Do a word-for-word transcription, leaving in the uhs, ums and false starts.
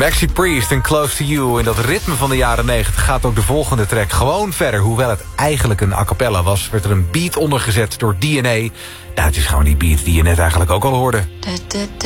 Maxi Priest en Close to You. In dat ritme van de jaren negentig gaat ook de volgende track gewoon verder. Hoewel het eigenlijk een a cappella was, werd er een beat ondergezet door D N A. Nou, het is gewoon die beat die je net eigenlijk ook al hoorde.